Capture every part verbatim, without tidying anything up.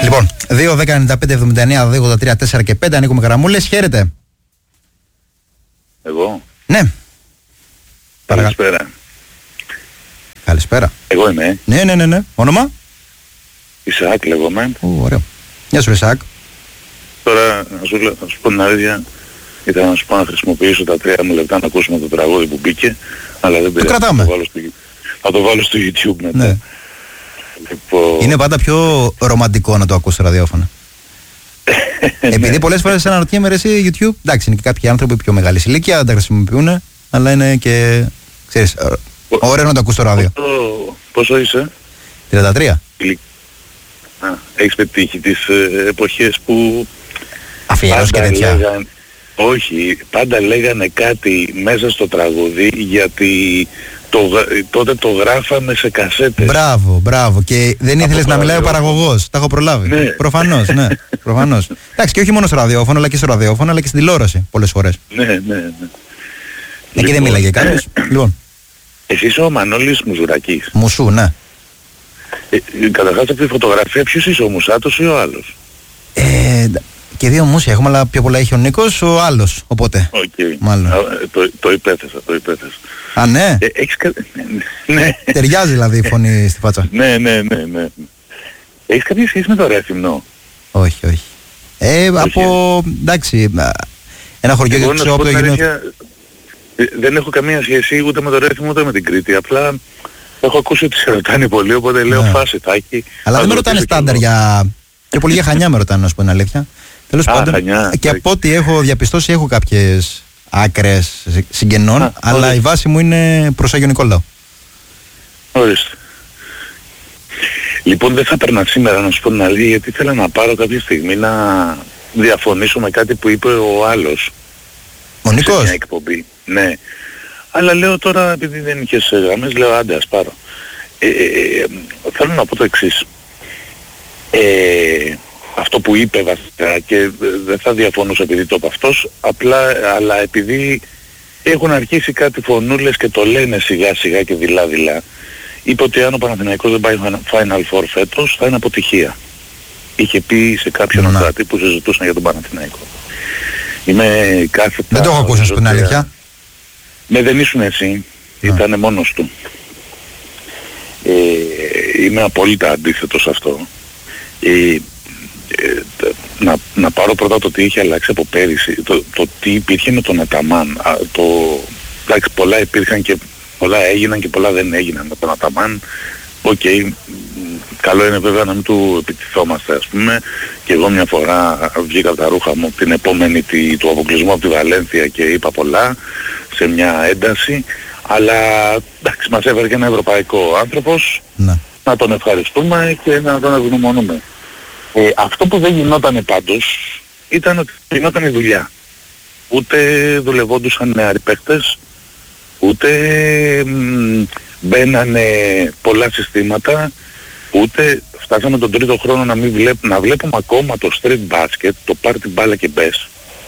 Λοιπόν, δύο δέκα ενενήντα πέντε εβδομήντα εννέα δύο ογδόντα τρία τέσσερα και πέντε, ανοίγουμε γραμμούλες. Χαίρετε. Εγώ. Ναι. Καλησπέρα. Καλησπέρα. Εγώ είμαι. Ναι, ναι, ναι, ναι. Όνομα? Ισαάκ λέγομαι. Ω, ωραίο. Γεια σου, Ισαάκ. Τώρα, να σου, να σου πω την αλήθεια, ήθελα να σου πω να χρησιμοποιήσω τα τρία μου λεπτά να ακούσουμε το τραγούδι που μπήκε, αλλά δεν πειράζει. Το κρατάμε. Θα το βάλω στο, θα το βάλω στο YouTube μετά. Ναι. Λοιπόν... Είναι πάντα πιο ρομαντικό να το ακούς στο ραδιόφωνο. Επειδή πολλές φορές αναρωτιέμαι ρε εσύ YouTube, εντάξει, είναι και κάποιοι άνθρωποι πιο μεγάλης ηλικία, δεν τα χρησιμοποιούν, αλλά είναι και, ξέρεις, ωραίο να το ακούς στο ράδιο. Πόσο, πόσο είσαι? τριάντα τρία. Α, έχεις πετύχει τις ε, εποχές που... Αφιέρωση και τέτοια. Λέγαν, όχι, πάντα λέγανε κάτι μέσα στο τραγούδι, γιατί το, τότε το γράφαμε σε κασέτες. Μπράβο, μπράβο. Και δεν ήθελες να μιλάει ο παραγωγός. Τα έχω προλάβει. Ναι. Προφανώς, ναι. Προφανώς. Εντάξει, και όχι μόνο στο ραδιόφωνο, αλλά και στο ραδιόφωνο, αλλά και στην τηλεόραση πολλές φορές. Ναι, ναι, ναι. Εκεί λοιπόν, δεν μίλαγε κάποιος. Λοιπόν. Εσύ είσαι ο Μανώλης Μουζουρακής. Μουσού, ναι. Ε, καταρχάς από τη φωτογραφία ποιος είσαι, ο Μουσάτος ή ο άλλος? Ε, και δύο μουσια έχουμε, αλλά πιο πολλά έχει ο Νίκος, ο άλλος. Οπότε. Okay. Μάλλον. Α, το, το υπέθεσα, το υπέθεσα. Α, ναι. Ε, έχεις κα... ναι. Ταιριάζει δηλαδή η φωνή στη φάτσα. Ναι, ναι, ναι, ναι. Έχεις κάποια σχέση με το Ρέθυμνο? Όχι, όχι. Ε, όχι. Από, εντάξει, ένα χωριό για το οποίο γίνεται... Δεν έχω καμία σχέση ούτε με το Ρέθυμνο ούτε με την Κρήτη. Απλά έχω ακούσει ότι σε ρωτάνε πολύ, οπότε λέω ναι. Φάση τάκι. Αλλά δεν με ρωτάνε στάνταρ για... Και πολύ για Χανιά με ρωτάνε, να σου πω την αλήθεια. Τέλος πάντων, Χανιά, και από ό,τι έχω διαπιστώσει έχω κάποιες άκρες συγγενών, Α, αλλά ορίστε. Η βάση μου είναι προς Άγιο Νικόλαο. Ορίστε. Λοιπόν, δεν θα περνά σήμερα να σου πω την αλήθεια, γιατί ήθελα να πάρω κάποια στιγμή να διαφωνήσω με κάτι που είπε ο άλλος. Ο Νίκος? Σε μια εκπομπή. Ναι. Αλλά λέω τώρα, επειδή δεν είχες γραμμές, λέω άντε ας πάρω. Ε, ε, θέλω να πω το εξής. Ε, αυτό που είπε βασικά, και δεν θα διαφωνούσα επειδή το είπε αυτός, απλά, αλλά επειδή έχουν αρχίσει κάτι φωνούλες και το λένε σιγά σιγά και δειλά δειλά, είπε ότι αν ο Παναθηναϊκός δεν πάει Final Four φέτος θα είναι αποτυχία. Είχε πει σε κάποιον ακροατή που συζητούσαν για τον Παναθηναϊκό. Είμαι κάθετα... Δεν το έχω ακούσει στην αλήθεια. Ναι, δεν ήσουν εσύ, ήταν μόνος του. Ε, είμαι απόλυτα αντίθετος σε αυτό. Ε, ε, να, να πάρω πρώτα το τι είχε αλλάξει από πέρυσι, το, το τι υπήρχε με τον Αταμάν. Α, το, εντάξει, πολλά υπήρχαν και πολλά έγιναν και πολλά δεν έγιναν με τον Αταμάν. Οκ, okay, καλό είναι βέβαια να μην του επιτιθόμαστε, ας πούμε. Και εγώ μια φορά βγήκα από τα ρούχα μου την επόμενη τη, του αποκλεισμού από τη Βαλένθια και είπα πολλά σε μια ένταση. Αλλά εντάξει, μας έφερε και ένα ευρωπαϊκό άνθρωπος, ναι. Να τον ευχαριστούμε και να τον ευγνωμονούμε. Ε, αυτό που δεν γινόταν πάντως ήταν ότι γινόταν η δουλειά. Ούτε δουλευόντουσαν νεαροί παίκτες, ούτε μ, μπαίνανε πολλά συστήματα, ούτε φτάσαμε τον τρίτο χρόνο να, μην βλέπ, να βλέπουμε ακόμα το street basket, το πάρ' την μπάλα και μπες.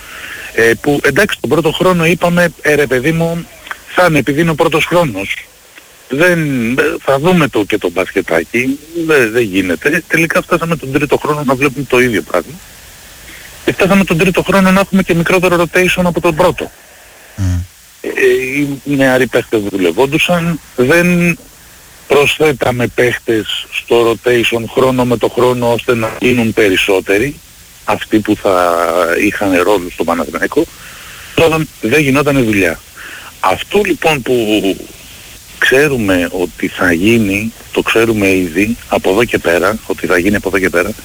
Ε, που εντάξει τον πρώτο χρόνο είπαμε, ε ρε παιδί μου, θα είναι επειδή είναι ο πρώτος χρόνος. Δεν, θα δούμε το και το μπασκετάκι, δεν, δεν γίνεται. Τελικά φτάσαμε τον τρίτο χρόνο να βλέπουμε το ίδιο πράγμα. Και φτάσαμε τον τρίτο χρόνο να έχουμε και μικρότερο rotation από τον πρώτο. Mm. Ε, οι νεαροί παίχτες δουλευόντουσαν, δεν προσθέταμε παίχτες στο rotation χρόνο με το χρόνο ώστε να γίνουν περισσότεροι, αυτοί που θα είχαν ρόλο στο Παναθηναϊκό. Τώρα δεν γινόταν δουλειά. Αυτό λοιπόν που ξέρουμε ότι θα γίνει, το ξέρουμε ήδη από εδώ και πέρα, ότι θα γίνει από εδώ και πέρα,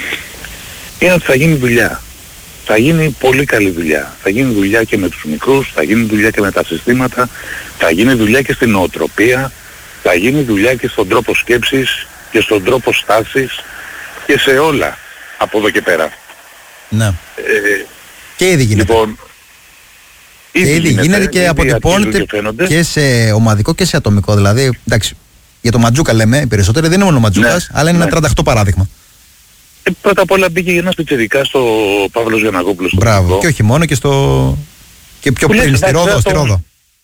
είναι ότι θα γίνει δουλειά. Θα γίνει πολύ καλή δουλειά. Θα γίνει δουλειά και με τους μικρούς, θα γίνει δουλειά και με τα συστήματα, θα γίνει δουλειά και στην νοοτροπία, θα γίνει δουλειά και στον τρόπο σκέψης και στον τρόπο στάσης και σε όλα από εδώ και πέρα. Ναι. Ε, και ήδη γίνεται. Λοιπόν, και ήδη γίνεται, γίνεται και αποτυπώνεται και, και σε ομαδικό και σε ατομικό. Δηλαδή, εντάξει, για το Ματζούκα λέμε, οι περισσότεροι δεν είναι μόνο Ματζούκας, ναι, αλλά είναι ναι. ένα τριάντα οκτώ παράδειγμα. Ε, πρώτα απ' όλα μπήκε ένας πιτσιρικάς στο Παύλος Γιαννακόπουλος. Μπράβο, στο και όχι μόνο και στο... και πιο πριν, στη Ρόδο, στη Ρόδο.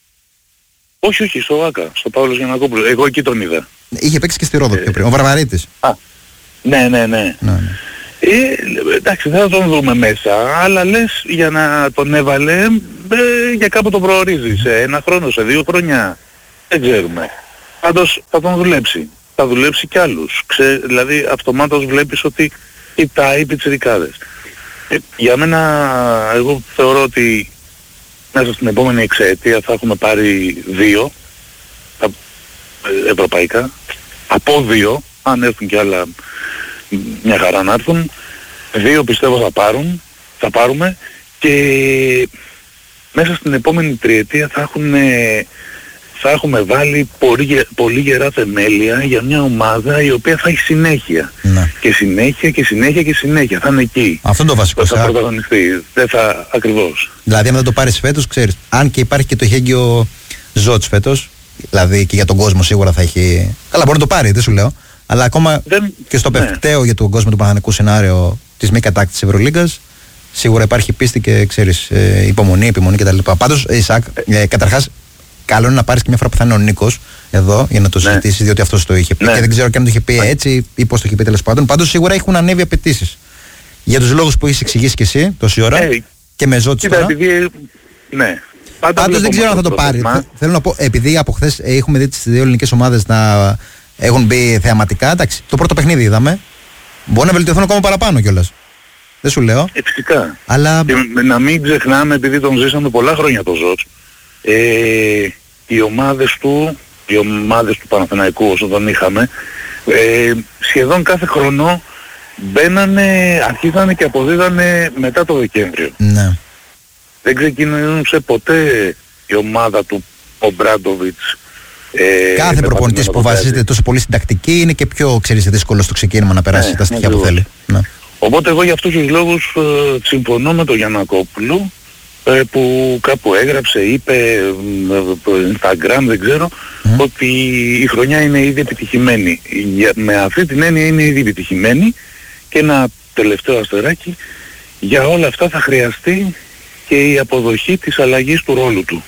Όχι, όχι, στο ΆΚΑ, στο Παύλος Γιαννακόπουλος. Εγώ εκεί τον είδα. Είχε παίξει και στη Ρόδο πιο πριν, ο Βαρβαρίτης. Α, Ναι, ναι, ναι. ναι, ναι. Ε, εντάξει, δεν θα τον δούμε μέσα, αλλά λες για να τον έβαλε, ε, για κάπου τον προορίζει, σε ένα χρόνο, σε δύο χρόνια, δεν ξέρουμε. Πάντως θα τον δουλέψει, θα δουλέψει κι άλλους. Ξέ, δηλαδή αυτομάτως βλέπεις ότι κοιτάει πιτσιρικάδες. Ε, για μένα, εγώ θεωρώ ότι μέσα στην επόμενη εξαετία θα έχουμε πάρει δύο τα, ε, ευρωπαϊκά, από δύο, αν έρθουν κι άλλα μια χαρά να έρθουν, δύο πιστεύω θα πάρουν, θα πάρουμε και μέσα στην επόμενη τριετία θα, έχουν, θα έχουμε βάλει πολύ, πολύ γερά θεμέλια για μια ομάδα η οποία θα έχει συνέχεια. Ναι. Και συνέχεια και συνέχεια και συνέχεια. Θα είναι εκεί. Αυτό είναι το βασικό. Θα πρωταγωνιστεί. Δεν θα ακριβώς. Δηλαδή αν δεν το πάρεις φέτος, ξέρεις, αν και υπάρχει και το εχέγγυο Ζότς φέτος, δηλαδή και για τον κόσμο σίγουρα θα έχει... Καλά, μπορεί να το πάρει, δεν σου λέω. Αλλά ακόμα δεν... και στο ναι. πευταίο για τον κόσμο του Παναθηναϊκού σενάριο της μη κατάκτησης της Ευρωλίγκας, σίγουρα υπάρχει πίστη και ξέρεις, ε, υπομονή, επιμονή κτλ. Πάντως, Ισακ, ε, καταρχάς, καλό είναι να πάρεις και μια φορά που θα είναι ο Νίκος εδώ για να το ναι. συζητήσεις, διότι αυτός το είχε πει. Ναι. Και δεν ξέρω και αν το είχε πει έτσι ή πώς το είχε πει τέλος πάντων. Πάντως, σίγουρα έχουν ανέβει απαιτήσεις. Για τους λόγους που έχεις εξηγήσει και εσύ τόση ώρα hey. και με Ζώτης τώρα. Επειδή... Ναι. Πάντως δεν ξέρω αν θα το πάρει. Θέλω να πω, επειδή από χθες έχουμε δει τις δύο ελληνικές ομάδες να έχουν μπει θεαματικά, εντάξει, το πρώτο παιχνίδι είδαμε. Μπορεί να βελτιωθούν ακόμα παραπάνω κιόλας. Δεν σου λέω. Ε, φυσικά. Αλλά... Και να μην ξεχνάμε, επειδή τον ζήσαμε πολλά χρόνια το Ζώτς, ε, οι ομάδες του, οι ομάδες του Παναθηναϊκού όσο τον είχαμε, ε, σχεδόν κάθε χρόνο μπαίνανε, αρχίζανε και αποδίδανε μετά το Δεκέμβριο. Ναι. Δεν ξεκίνησε ποτέ η ομάδα του Ομπράντοβιτς. Ε, κάθε προπονητής που βασίζεται τόσο πολύ στην τακτική είναι και πιο ξέρεις, δύσκολο στο ξεκίνημα να περάσει ναι, τα στοιχεία ναι, που θέλει. Ναι. Οπότε εγώ για αυτούς τους λόγους ε, συμφωνώ με τον Γιαννακόπουλο ε, που κάπου έγραψε, είπε, ε, Instagram δεν ξέρω, mm. ότι η χρονιά είναι ήδη επιτυχημένη. Για, με αυτή την έννοια είναι ήδη επιτυχημένη και ένα τελευταίο αστεράκι, για όλα αυτά θα χρειαστεί και η αποδοχή της αλλαγής του ρόλου του.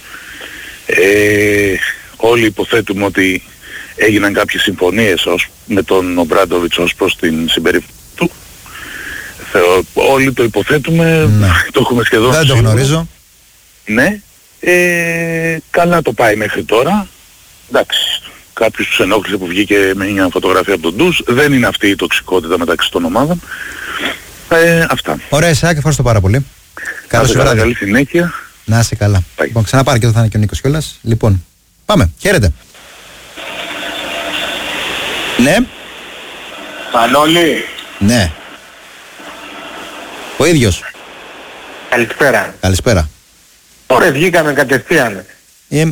Ε, όλοι υποθέτουμε ότι έγιναν κάποιες συμφωνίες ως, με τον Ομπράντοβιτς ως προς την συμπεριφορά του. Θεω, όλοι το υποθέτουμε, ναι. το έχουμε σχεδόν δεν σίγουρο. Το γνωρίζω. Ναι, ε, καλά το πάει μέχρι τώρα. Εντάξει, κάποιος τους ενόχλησε που βγήκε με μια φωτογραφία από τον ντους. Δεν είναι αυτή η τοξικότητα μεταξύ των ομάδων. Ε, αυτά. Ωραία, Ισακ, ευχαριστώ πάρα πολύ. Καλώς ήρθατε. Καλή συνέχεια. Να είσαι καλά. Πάει. Λοιπόν, ξαναπάρει και εδώ θα είναι και ο Νίκος κιόλας. Λοιπόν, πάμε. Χαίρετε. Ναι. Πανόλη. Ναι. Ο ίδιος. Καλησπέρα. Καλησπέρα. Ωραία, βγήκαμε κατευθείαν. Ε,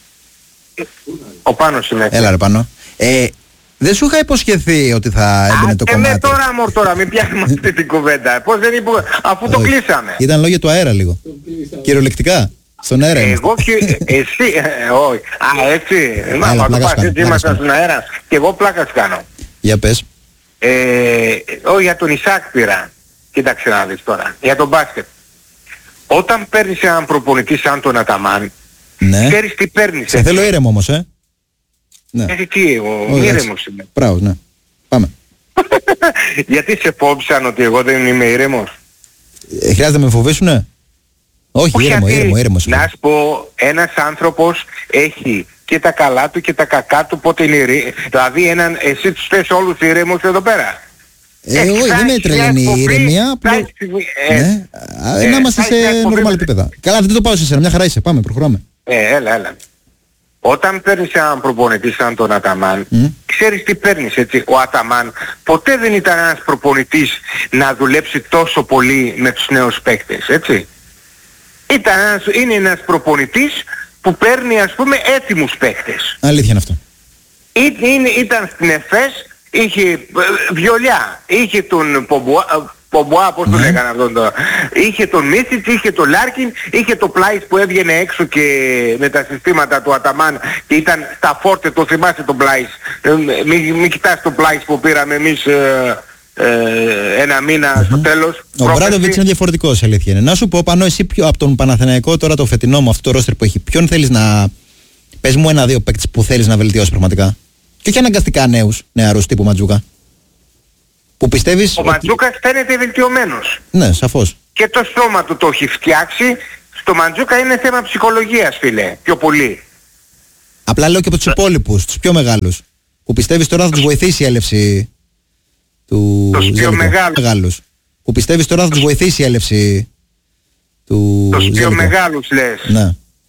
ο Πάνος είναι. Έλα ρε Πάνο. Ε, δεν σου είχα υποσχεθεί ότι θα έμπαινε το κομμάτι. Ναι, τώρα αμόρ τώρα, μην πιάσουμε αυτή την κουβέντα. Πώς δεν είπε, αφού το κλείσαμε. Ήταν λόγια του αέρα λίγο. Κυριολεκτικά. Στον αέρα είμαστε. Εγώ και εσύ, ε, όχι. Α, έτσι. Μα, μα το πας, έτσι ήμασταν στον αέρα. Και εγώ πλάκα σου κάνω. Για πες. Ε, όχι, για τον Ισακ πήρα. Κοίταξε να δεις τώρα. Για τον μπάσκετ. Όταν παίρνεις έναν προπονητή σαν τον Αταμάν, ναι. ξέρεις τι παίρνεις. Σε θέλω ήρεμο όμως, ε. Ναι. Έτσι τι, εγώ ήρεμος είμαι. Μπράβο, ναι. Πάμε. Γιατί σε φόβησαν ότι εγώ δεν είμαι ήρεμος. Ε, χρειάζεται να με φοβήσουνε. Όχι, Όχι ήρεμο, ήρεμο, ήρεμο. Να σου πω, ένας άνθρωπος έχει και τα καλά του και τα κακά του, πότε είναι ήρεμο. Δηλαδή έναν, εσύ τους θες όλους ήρεμους εδώ πέρα. Ε, όχι, δεν με τρελαίνει η ηρεμία. Ναι, να είμαστε σε νορμάλ επίπεδα. Καλά, δεν το πάω σε εσένα, μια χαρά είσαι. Πάμε, προχωράμε. Ε, έλα, έλα. Όταν παίρνεις έναν προπονητή σαν τον Αταμάν, mm. ξέρεις τι παίρνεις, έτσι. Ο Αταμάν ποτέ δεν ήταν ένας προπονητής να δουλέψει τόσο πολύ με τους νέους παίκτες, έτσι. Ήταν ένας, είναι ένας προπονητής που παίρνει, ας πούμε, έτοιμους παίκτες. Αλήθεια είναι αυτό. Ή, είναι, ήταν στην ΕΦΕΣ, είχε βιολιά, είχε τον Πομπουά, Πομπουά, πώς mm. το λέγανε αυτόν το... Είχε τον Μίσιτς, είχε τον Λάρκιν, είχε το Πλάις που έβγαινε έξω και με τα συστήματα του Αταμάν και ήταν στα φόρτε, το θυμάσαι τον Πλάις. Μην μη κοιτάς τον Πλάις που πήραμε εμείς ε, ε, ένα μήνα mm-hmm. στο τέλος. Ο Μπράντοβιτς είναι διαφορετικός, αλήθεια είναι. Να σου πω, Πανώ, εσύ πιο από τον Παναθηναϊκό τώρα το φετινό μου αυτό το ρόστερ που έχει, ποιον θέλεις να... Πες μου ένα-δύο παίκτες που θέλεις να βελτιώσεις πραγματικά. Και όχι αναγκαστικά νέους, νεαρούς τύπου Ματζούκα. Που πιστεύεις... Ο Μαντζούκας ότι... φαίνεται βελτιωμένος. Ναι, σαφώς. Και το σώμα του το έχει φτιάξει. Στο Μαντζούκα είναι θέμα ψυχολογίας, φίλε, πιο πολύ. Απλά λέω και από τους υπόλοιπους, τους πιο μεγάλους. Που πιστεύεις τώρα θα τους βοηθήσει η έλευση του... Τους πιο μεγάλους. μεγάλους. Που πιστεύεις τώρα θα τους βοηθήσει η έλευση του... Τους πιο Ζέλικο. μεγάλους λες. Ναι.